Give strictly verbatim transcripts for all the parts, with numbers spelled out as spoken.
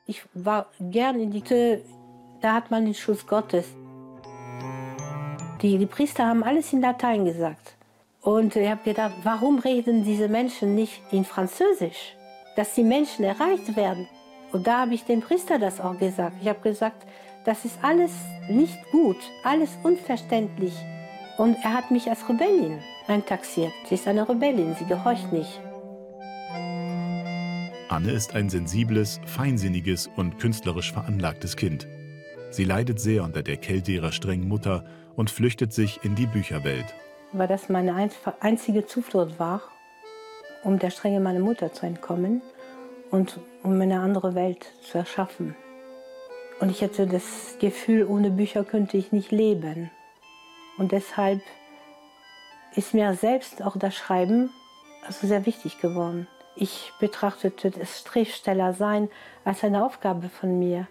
Ich war gern in die Kirche, da hat man den Schutz Gottes. Die, die Priester haben alles in Latein gesagt. Und ich habe gedacht, warum reden diese Menschen nicht in Französisch? Dass die Menschen erreicht werden. Und da habe ich dem Priester das auch gesagt. Ich habe gesagt, das ist alles nicht gut, alles unverständlich. Und er hat mich als Rebellin eintaxiert. Sie ist eine Rebellin, sie gehorcht nicht. Anne ist ein sensibles, feinsinniges und künstlerisch veranlagtes Kind. Sie leidet sehr unter der Kälte ihrer strengen Mutter und flüchtet sich in die Bücherwelt. Weil das meine einzige Zuflucht war, um der Strenge meiner Mutter zu entkommen und um eine andere Welt zu erschaffen. Und ich hatte das Gefühl, ohne Bücher könnte ich nicht leben. Und deshalb ist mir selbst auch das Schreiben also sehr wichtig geworden. Ich betrachtete das Schriftstellersein als eine Aufgabe von mir.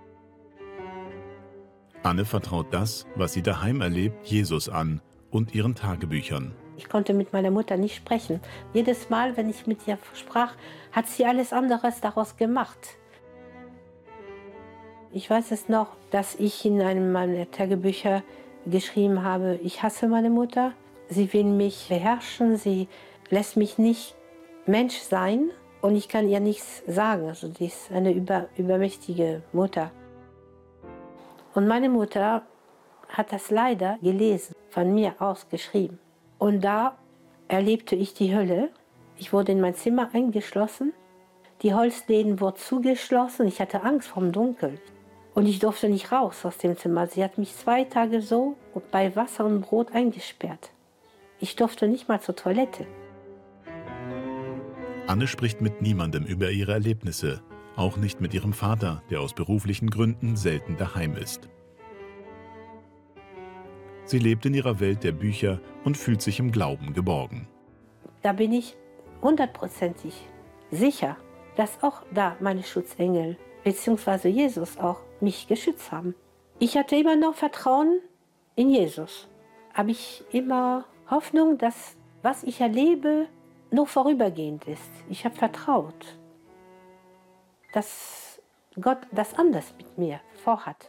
Anne vertraut das, was sie daheim erlebt, Jesus an und ihren Tagebüchern. Ich konnte mit meiner Mutter nicht sprechen. Jedes Mal, wenn ich mit ihr sprach, hat sie alles anderes daraus gemacht. Ich weiß es noch, dass ich in einem meiner Tagebücher geschrieben habe, ich hasse meine Mutter, sie will mich beherrschen, sie lässt mich nicht Mensch sein und ich kann ihr nichts sagen. Also sie ist eine über, übermächtige Mutter. Und meine Mutter hat das leider gelesen, von mir aus geschrieben. Und da erlebte ich die Hölle. Ich wurde in mein Zimmer eingeschlossen. Die Holzläden wurden zugeschlossen. Ich hatte Angst vor dem Dunkeln. Und ich durfte nicht raus aus dem Zimmer. Sie hat mich zwei Tage so bei Wasser und Brot eingesperrt. Ich durfte nicht mal zur Toilette. Anne spricht mit niemandem über ihre Erlebnisse, auch nicht mit ihrem Vater, der aus beruflichen Gründen selten daheim ist. Sie lebt in ihrer Welt der Bücher und fühlt sich im Glauben geborgen. Da bin ich hundertprozentig sicher, dass auch da meine Schutzengel bzw. Jesus auch mich geschützt haben. Ich hatte immer noch Vertrauen in Jesus. Habe ich immer Hoffnung, dass was ich erlebe, nur vorübergehend ist. Ich habe vertraut, dass Gott das anders mit mir vorhat.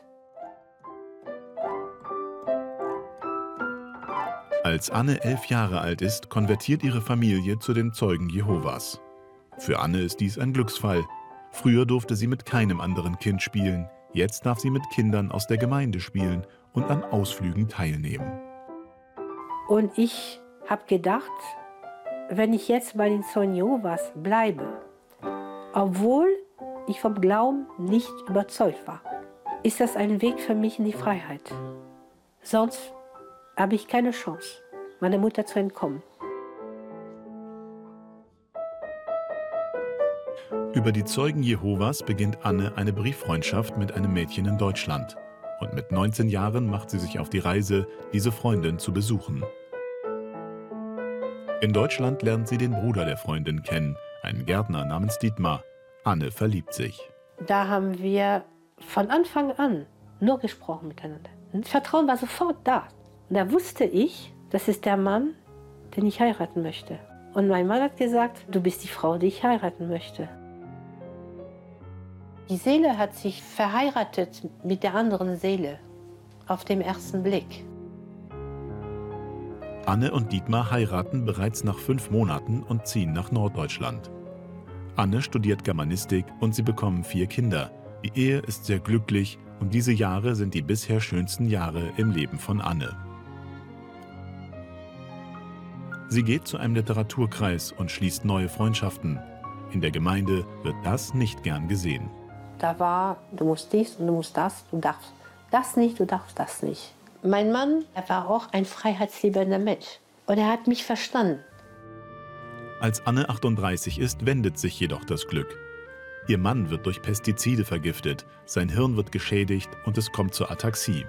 Als Anne elf Jahre alt ist, konvertiert ihre Familie zu den Zeugen Jehovas. Für Anne ist dies ein Glücksfall. Früher durfte sie mit keinem anderen Kind spielen. Jetzt darf sie mit Kindern aus der Gemeinde spielen und an Ausflügen teilnehmen. Und ich habe gedacht, wenn ich jetzt bei den Zeugen Jehovas bleibe, obwohl ich vom Glauben nicht überzeugt war, ist das ein Weg für mich in die Freiheit. Sonst habe ich keine Chance, meiner Mutter zu entkommen. Über die Zeugen Jehovas beginnt Anne eine Brieffreundschaft mit einem Mädchen in Deutschland. Und mit neunzehn Jahren macht sie sich auf die Reise, diese Freundin zu besuchen. In Deutschland lernt sie den Bruder der Freundin kennen, einen Gärtner namens Dietmar. Anne verliebt sich. Da haben wir von Anfang an nur gesprochen miteinander. Das Vertrauen war sofort da. Und da wusste ich, das ist der Mann, den ich heiraten möchte. Und mein Mann hat gesagt, du bist die Frau, die ich heiraten möchte. Die Seele hat sich verheiratet mit der anderen Seele auf den ersten Blick. Anne und Dietmar heiraten bereits nach fünf Monaten und ziehen nach Norddeutschland. Anne studiert Germanistik und sie bekommen vier Kinder. Die Ehe ist sehr glücklich und diese Jahre sind die bisher schönsten Jahre im Leben von Anne. Sie geht zu einem Literaturkreis und schließt neue Freundschaften. In der Gemeinde wird das nicht gern gesehen. Da war, du musst dies und du musst das, du darfst das nicht, du darfst das nicht. Mein Mann, er war auch ein freiheitsliebender Mensch und er hat mich verstanden. Als Anne achtunddreißig ist, wendet sich jedoch das Glück. Ihr Mann wird durch Pestizide vergiftet, sein Hirn wird geschädigt und es kommt zur Ataxie.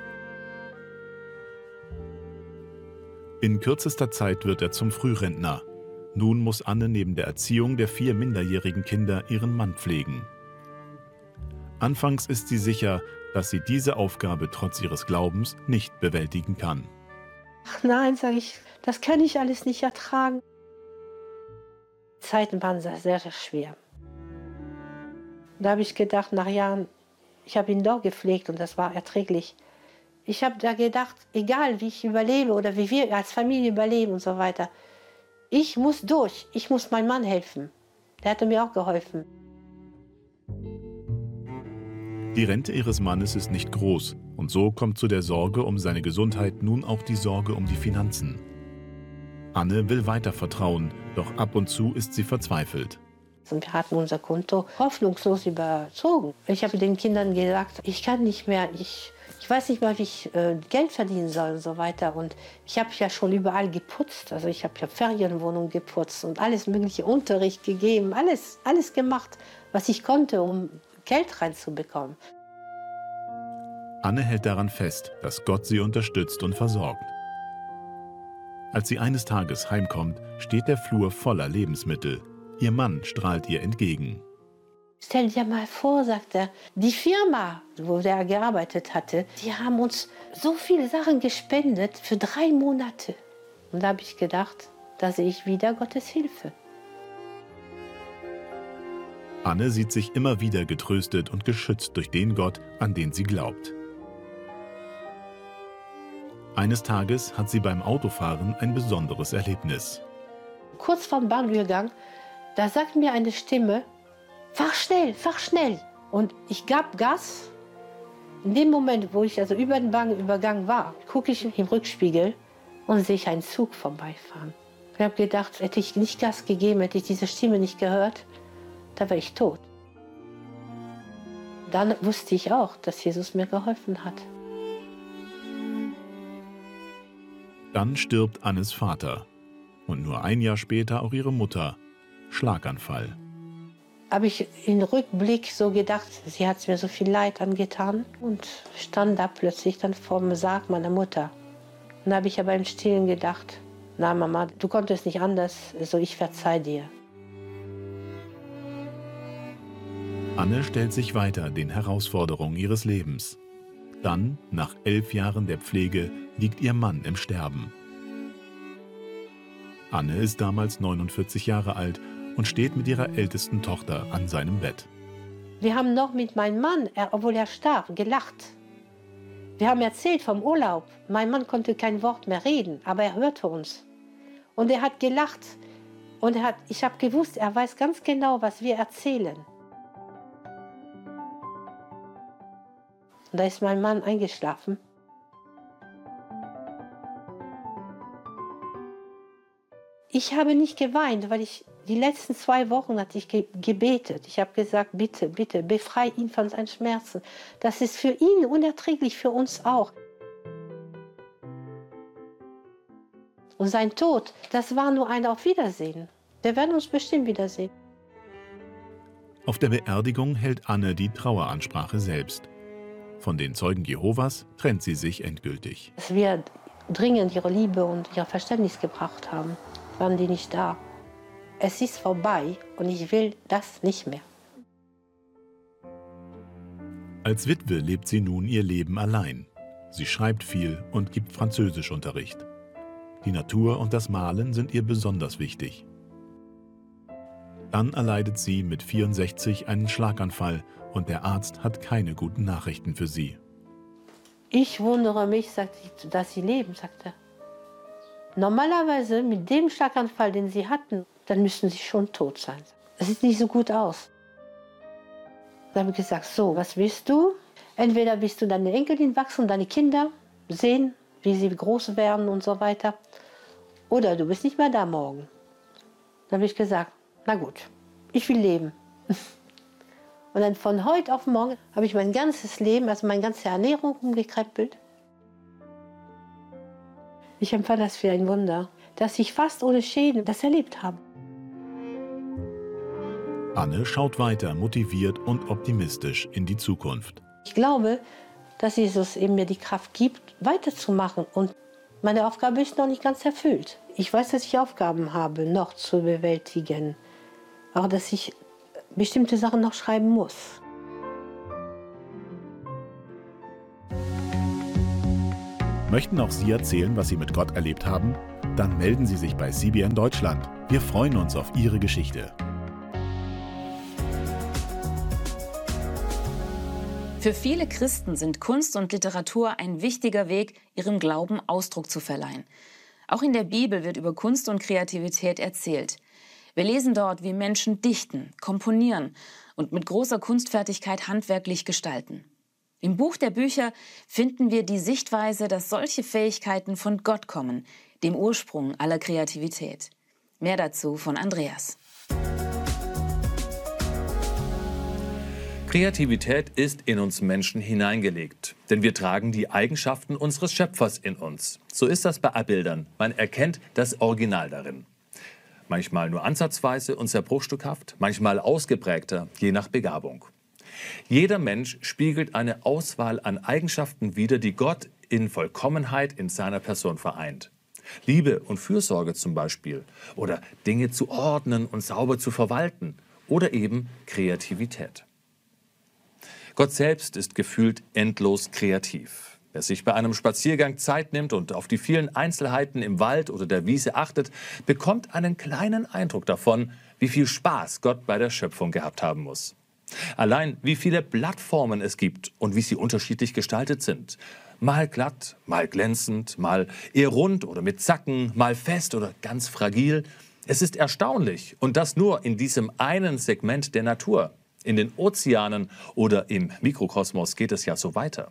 In kürzester Zeit wird er zum Frührentner. Nun muss Anne neben der Erziehung der vier minderjährigen Kinder ihren Mann pflegen. Anfangs ist sie sicher, dass sie diese Aufgabe trotz ihres Glaubens nicht bewältigen kann. Ach nein, sage ich, das kann ich alles nicht ertragen. Die Zeiten waren sehr, sehr schwer. Da habe ich gedacht, nach Jahren, ich habe ihn doch gepflegt und das war erträglich. Ich habe da gedacht, egal wie ich überlebe oder wie wir als Familie überleben und so weiter, ich muss durch, ich muss meinem Mann helfen. Der hatte mir auch geholfen. Die Rente ihres Mannes ist nicht groß und so kommt zu der Sorge um seine Gesundheit nun auch die Sorge um die Finanzen. Anne will weiter vertrauen, doch ab und zu ist sie verzweifelt. Und wir hatten unser Konto hoffnungslos überzogen. Ich habe den Kindern gesagt, ich kann nicht mehr, ich, ich weiß nicht mal, wie ich äh, Geld verdienen soll und so weiter. Und ich habe ja schon überall geputzt, also ich habe ja Ferienwohnungen geputzt und alles mögliche Unterricht gegeben, alles, alles gemacht, was ich konnte, um Geld reinzubekommen. Anne hält daran fest, dass Gott sie unterstützt und versorgt. Als sie eines Tages heimkommt, steht der Flur voller Lebensmittel. Ihr Mann strahlt ihr entgegen. Stell dir mal vor, sagt er, die Firma, wo der gearbeitet hatte, die haben uns so viele Sachen gespendet für drei Monate. Und da habe ich gedacht, da sehe ich wieder Gottes Hilfe. Anne sieht sich immer wieder getröstet und geschützt durch den Gott, an den sie glaubt. Eines Tages hat sie beim Autofahren ein besonderes Erlebnis. Kurz vorm Bahnübergang, da sagt mir eine Stimme, fahr schnell, fahr schnell. Und ich gab Gas. In dem Moment, wo ich also über den Bahnübergang war, gucke ich im Rückspiegel und sehe ich einen Zug vorbeifahren. Ich habe gedacht, hätte ich nicht Gas gegeben, hätte ich diese Stimme nicht gehört, da wäre ich tot. Dann wusste ich auch, dass Jesus mir geholfen hat. Dann stirbt Annes Vater und nur ein Jahr später auch ihre Mutter. Schlaganfall. Habe ich im Rückblick so gedacht, sie hat mir so viel Leid angetan und stand da plötzlich dann vor dem Sarg meiner Mutter. Und da habe ich aber im Stillen gedacht, na Mama, du konntest nicht anders, so ich verzeih dir. Anne stellt sich weiter den Herausforderungen ihres Lebens. Dann, nach elf Jahren der Pflege, liegt ihr Mann im Sterben. Anne ist damals neunundvierzig Jahre alt und steht mit ihrer ältesten Tochter an seinem Bett. Wir haben noch mit meinem Mann, er, obwohl er starb, gelacht. Wir haben erzählt vom Urlaub. Mein Mann konnte kein Wort mehr reden, aber er hörte uns. Und er hat gelacht. Und er hat, ich habe gewusst, er weiß ganz genau, was wir erzählen. Und da ist mein Mann eingeschlafen. Ich habe nicht geweint, weil ich die letzten zwei Wochen hatte ich ge gebetet. Ich habe gesagt, bitte, bitte, befreie ihn von seinen Schmerzen. Das ist für ihn unerträglich, für uns auch. Und sein Tod, das war nur ein Auf Wiedersehen. Wir werden uns bestimmt wiedersehen. Auf der Beerdigung hält Anne die Traueransprache selbst. Von den Zeugen Jehovas trennt sie sich endgültig. Dass wir dringend ihre Liebe und ihr Verständnis gebraucht haben, waren die nicht da. Es ist vorbei und ich will das nicht mehr. Als Witwe lebt sie nun ihr Leben allein. Sie schreibt viel und gibt Französischunterricht. Die Natur und das Malen sind ihr besonders wichtig. Dann erleidet sie mit vierundsechzig einen Schlaganfall und der Arzt hat keine guten Nachrichten für sie. Ich wundere mich, sagt sie, dass sie leben, sagt er. Normalerweise mit dem Schlaganfall, den sie hatten, dann müssten sie schon tot sein. Das sieht nicht so gut aus. Dann habe ich gesagt, so, was willst du? Entweder willst du deine Enkelin wachsen, deine Kinder sehen, wie sie groß werden und so weiter. Oder du bist nicht mehr da morgen. Dann habe ich gesagt, na gut, ich will leben. Und dann von heute auf morgen habe ich mein ganzes Leben, also meine ganze Ernährung umgekrempelt. Ich empfand das für ein Wunder, dass ich fast ohne Schäden das erlebt habe. Anne schaut weiter motiviert und optimistisch in die Zukunft. Ich glaube, dass Jesus eben mir die Kraft gibt, weiterzumachen. Und meine Aufgabe ist noch nicht ganz erfüllt. Ich weiß, dass ich Aufgaben habe, noch zu bewältigen. Auch, dass ich bestimmte Sachen noch schreiben muss. Möchten auch Sie erzählen, was Sie mit Gott erlebt haben? Dann melden Sie sich bei C B N Deutschland. Wir freuen uns auf Ihre Geschichte. Für viele Christen sind Kunst und Literatur ein wichtiger Weg, ihrem Glauben Ausdruck zu verleihen. Auch in der Bibel wird über Kunst und Kreativität erzählt. Wir lesen dort, wie Menschen dichten, komponieren und mit großer Kunstfertigkeit handwerklich gestalten. Im Buch der Bücher finden wir die Sichtweise, dass solche Fähigkeiten von Gott kommen, dem Ursprung aller Kreativität. Mehr dazu von Andreas. Kreativität ist in uns Menschen hineingelegt, denn wir tragen die Eigenschaften unseres Schöpfers in uns. So ist das bei Bildern. Man erkennt das Original darin. Manchmal nur ansatzweise und sehr bruchstückhaft, manchmal ausgeprägter, je nach Begabung. Jeder Mensch spiegelt eine Auswahl an Eigenschaften wider, die Gott in Vollkommenheit in seiner Person vereint. Liebe und Fürsorge zum Beispiel, oder Dinge zu ordnen und sauber zu verwalten, oder eben Kreativität. Gott selbst ist gefühlt endlos kreativ. Wer sich bei einem Spaziergang Zeit nimmt und auf die vielen Einzelheiten im Wald oder der Wiese achtet, bekommt einen kleinen Eindruck davon, wie viel Spaß Gott bei der Schöpfung gehabt haben muss. Allein wie viele Blattformen es gibt und wie sie unterschiedlich gestaltet sind. Mal glatt, mal glänzend, mal eher rund oder mit Zacken, mal fest oder ganz fragil. Es ist erstaunlich, und das nur in diesem einen Segment der Natur. In den Ozeanen oder im Mikrokosmos geht es ja so weiter.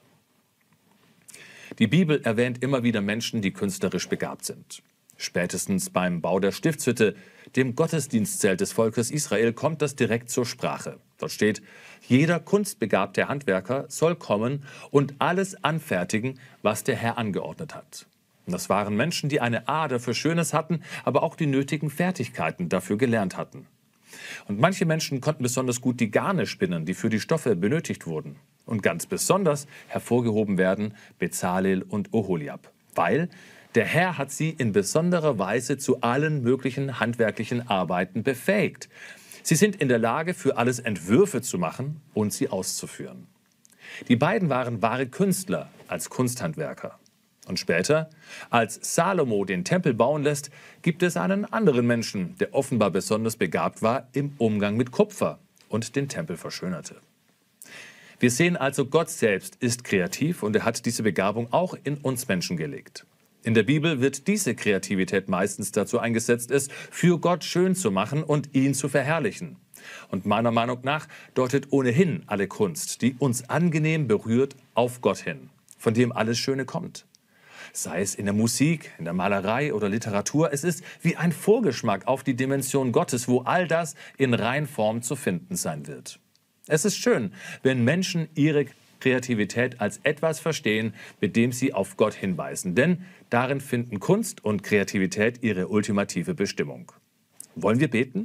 Die Bibel erwähnt immer wieder Menschen, die künstlerisch begabt sind. Spätestens beim Bau der Stiftshütte, dem Gottesdienstzelt des Volkes Israel, kommt das direkt zur Sprache. Dort steht, jeder kunstbegabte Handwerker soll kommen und alles anfertigen, was der Herr angeordnet hat. Und das waren Menschen, die eine Ader für Schönes hatten, aber auch die nötigen Fertigkeiten dafür gelernt hatten. Und manche Menschen konnten besonders gut die Garne spinnen, die für die Stoffe benötigt wurden. Und ganz besonders hervorgehoben werden Bezalel und Oholiab, weil der Herr hat sie in besonderer Weise zu allen möglichen handwerklichen Arbeiten befähigt. Sie sind in der Lage, für alles Entwürfe zu machen und sie auszuführen. Die beiden waren wahre Künstler als Kunsthandwerker. Und später, als Salomo den Tempel bauen lässt, gibt es einen anderen Menschen, der offenbar besonders begabt war im Umgang mit Kupfer und den Tempel verschönerte. Wir sehen also, Gott selbst ist kreativ und er hat diese Begabung auch in uns Menschen gelegt. In der Bibel wird diese Kreativität meistens dazu eingesetzt, es für Gott schön zu machen und ihn zu verherrlichen. Und meiner Meinung nach deutet ohnehin alle Kunst, die uns angenehm berührt, auf Gott hin, von dem alles Schöne kommt. Sei es in der Musik, in der Malerei oder Literatur, es ist wie ein Vorgeschmack auf die Dimension Gottes, wo all das in Reinform zu finden sein wird. Es ist schön, wenn Menschen ihre Kreativität als etwas verstehen, mit dem sie auf Gott hinweisen, denn darin finden Kunst und Kreativität ihre ultimative Bestimmung. Wollen wir beten?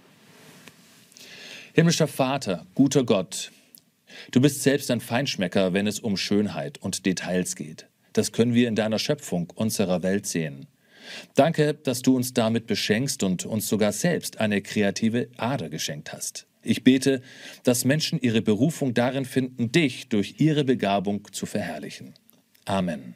Himmlischer Vater, guter Gott, du bist selbst ein Feinschmecker, wenn es um Schönheit und Details geht. Das können wir in deiner Schöpfung unserer Welt sehen. Danke, dass du uns damit beschenkst und uns sogar selbst eine kreative Ader geschenkt hast. Ich bete, dass Menschen ihre Berufung darin finden, dich durch ihre Begabung zu verherrlichen. Amen.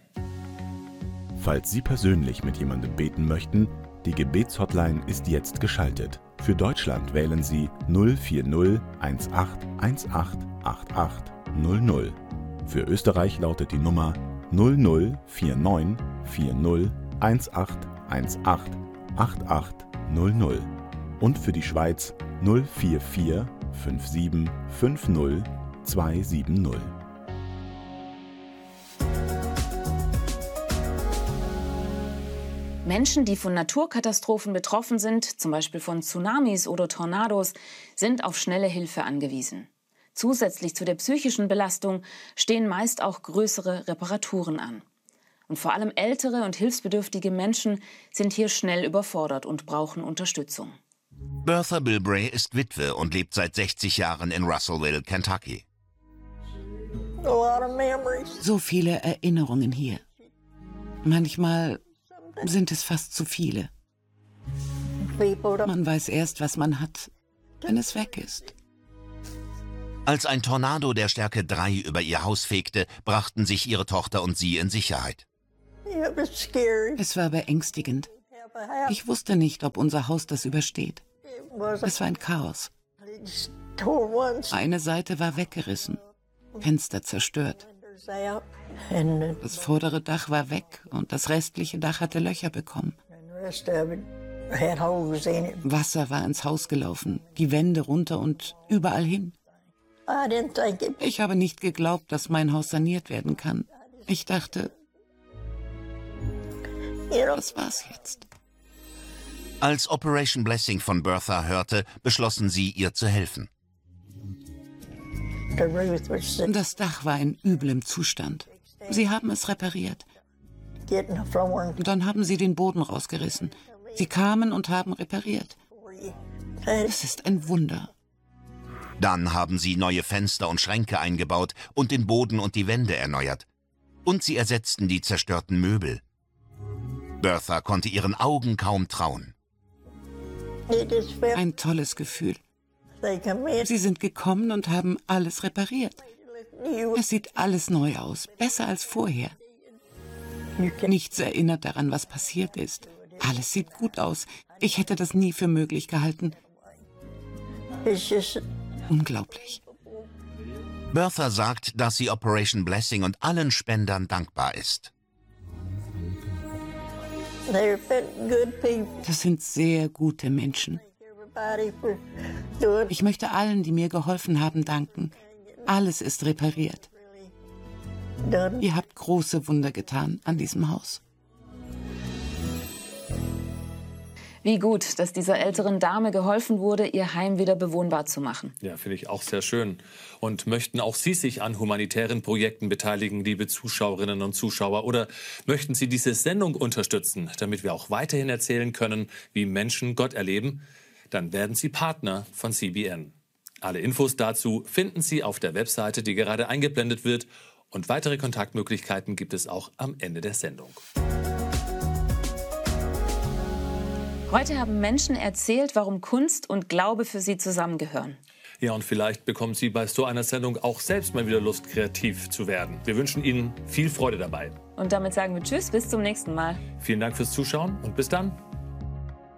Falls Sie persönlich mit jemandem beten möchten, die Gebetshotline ist jetzt geschaltet. Für Deutschland wählen Sie null vier null eins acht eins acht acht acht null null. Für Österreich lautet die Nummer null null vier neun vier null eins acht eins acht acht acht null null und für die Schweiz null vier vier fünf sieben fünf null zwei sieben null. Menschen, die von Naturkatastrophen betroffen sind, zum Beispiel von Tsunamis oder Tornados, sind auf schnelle Hilfe angewiesen. Zusätzlich zu der psychischen Belastung stehen meist auch größere Reparaturen an. Und vor allem ältere und hilfsbedürftige Menschen sind hier schnell überfordert und brauchen Unterstützung. Bertha Bilbray ist Witwe und lebt seit sechzig Jahren in Russellville, Kentucky. So viele Erinnerungen hier. Manchmal sind es fast zu viele. Man weiß erst, was man hat, wenn es weg ist. Als ein Tornado der Stärke drei über ihr Haus fegte, brachten sich ihre Tochter und sie in Sicherheit. Es war beängstigend. Ich wusste nicht, ob unser Haus das übersteht. Es war ein Chaos. Eine Seite war weggerissen. Fenster zerstört. Das vordere Dach war weg und das restliche Dach hatte Löcher bekommen. Wasser war ins Haus gelaufen, die Wände runter und überall hin. Ich habe nicht geglaubt, dass mein Haus saniert werden kann. Ich dachte, das war's jetzt. Als Operation Blessing von Bertha hörte, beschlossen sie, ihr zu helfen. Das Dach war in üblem Zustand. Sie haben es repariert. Dann haben sie den Boden rausgerissen. Sie kamen und haben repariert. Es ist ein Wunder. Dann haben sie neue Fenster und Schränke eingebaut und den Boden und die Wände erneuert. Und sie ersetzten die zerstörten Möbel. Bertha konnte ihren Augen kaum trauen. Ein tolles Gefühl. Sie sind gekommen und haben alles repariert. Es sieht alles neu aus, besser als vorher. Nichts erinnert daran, was passiert ist. Alles sieht gut aus. Ich hätte das nie für möglich gehalten. Unglaublich. Bertha sagt, dass sie Operation Blessing und allen Spendern dankbar ist. Das sind sehr gute Menschen. Ich möchte allen, die mir geholfen haben, danken. Alles ist repariert. Ihr habt große Wunder getan an diesem Haus. Wie gut, dass dieser älteren Dame geholfen wurde, ihr Heim wieder bewohnbar zu machen. Ja, finde ich auch sehr schön. Und möchten auch Sie sich an humanitären Projekten beteiligen, liebe Zuschauerinnen und Zuschauer? Oder möchten Sie diese Sendung unterstützen, damit wir auch weiterhin erzählen können, wie Menschen Gott erleben? Dann werden Sie Partner von C B N. Alle Infos dazu finden Sie auf der Webseite, die gerade eingeblendet wird. Und weitere Kontaktmöglichkeiten gibt es auch am Ende der Sendung. Heute haben Menschen erzählt, warum Kunst und Glaube für sie zusammengehören. Ja, und vielleicht bekommen Sie bei so einer Sendung auch selbst mal wieder Lust, kreativ zu werden. Wir wünschen Ihnen viel Freude dabei. Und damit sagen wir Tschüss, bis zum nächsten Mal. Vielen Dank fürs Zuschauen und bis dann.